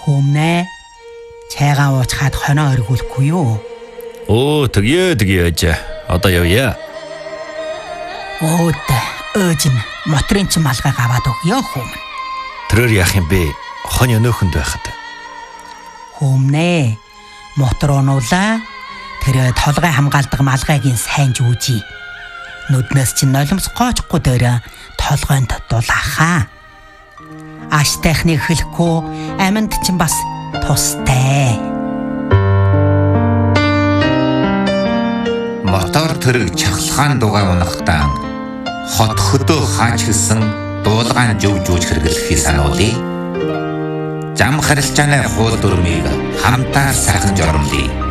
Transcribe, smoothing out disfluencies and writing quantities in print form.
Хүмнэ. Чайгаа уучгаад хоноо өргүүлэхгүй юу? Тэгээ. Одоо явъя. Өөжин моторын чин малгайг аваад өгье хүмүн. Тэрээр яах юм бэ? Хонь өнөөхөнд байхад. Хүмнэ. Мотор онуулаа. Тэр толгой хамгаалдаг малгайгийн сайн жүүжий. Нүднээс чинь нулимс гоочгүй дээр толгойд дулаахаа. Аш техник хэлэхгүй аминд чинь бас тустай. Мотор тэрэг чахалгаан дугай унахдаа хот хөдөө хаач гисэн дуулгаан жүүж хэрэглэхийг сануулъя. Зам харилцааны хууль дүрмийг хамтаар сайхан жормлъя.